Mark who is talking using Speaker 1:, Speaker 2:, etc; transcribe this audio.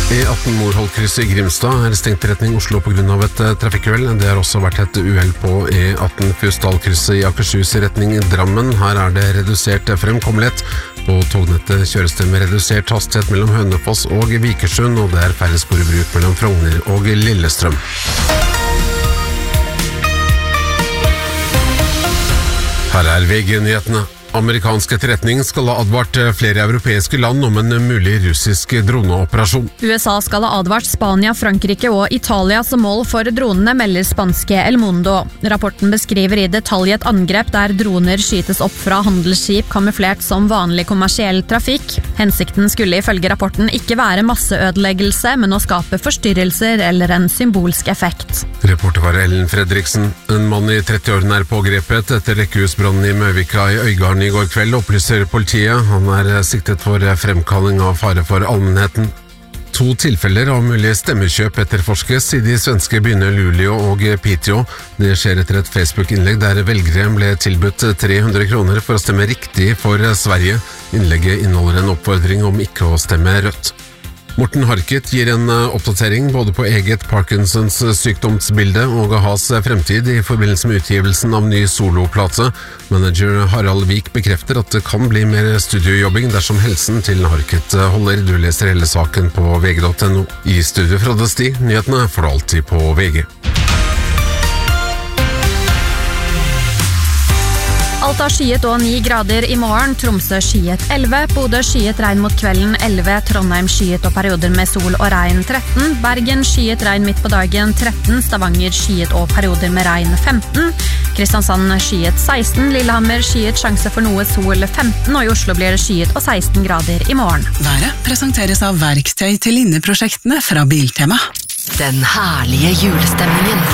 Speaker 1: E18 Morholt-krysset I Grimstad stengt I retning Oslo på grunn av et trafikkuhell. Det har også vært et uhell på E18 Fusdal-krysset I Akershus I retning Drammen. Her det redusert fremkommelighet. På tognettet kjøres det med redusert hastighet mellom Hønefoss og Vikersund, og det færre spor I bruk mellom Frogner og Lillestrøm. Her VG-nyhetene. Amerikansk etterretning skal ha advart flere europeiske land om en mulig russisk droneoperasjon.
Speaker 2: USA skal ha advart Spania, Frankrike og Italia som mål for dronene, melder spanske El Mundo. Rapporten beskriver I detalj et angrep der droner skytes opp fra handelsskip kamuflert som vanlig kommersiell trafikk. Hensikten skulle ifølge rapporten ikke være masseødeleggelse, men å skape forstyrrelser eller en symbolsk effekt.
Speaker 1: Reporter var Ellen Fredriksen. En mann I 30-årene pågrepet etter rekkehusbrannen I Møvika I Øygarden I går kveld, opplyser politiet. Han siktet for fremkalling av fare for allmennheten. 2 tilfeller av mulig stemmekjøp etterforskes I de svenske byene Luleå og Piteå. Det skjer etter et Facebook-innlegg der velgere ble tilbudt 300 kroner for å stemme riktig for Sverige. Innlegget inneholder en oppfordring om ikke å stemme rødt. Morten Harket gir en oppdatering både på eget Parkinsons sykdomsbilde og AHAs fremtid I forbindelse med utgivelsen av ny soloplate. Manager Harald Vik bekrefter at det kan bli mer studiojobbing dersom helsen til Harket holder. Du leser hele saken på vg.no. I studio fra Desti, nyhetene får du alltid på VG.
Speaker 2: Alta skyet og 9 grader I morgen, Tromsø skyet 11, Bodø skyet regn mot kvelden 11, Trondheim skyet og perioder med sol og regn 13, Bergen skyet regn midt på dagen 13, Stavanger skyet og perioder med regn 15, Kristiansand skyet 16, Lillehammer skyet sjanse for noe sol 15, og I Oslo blir det skyet og 16 grader I morgen.
Speaker 3: Været presenteres av verktøy til inneprosjektene fra Biltema.
Speaker 4: Den herlige julestemningen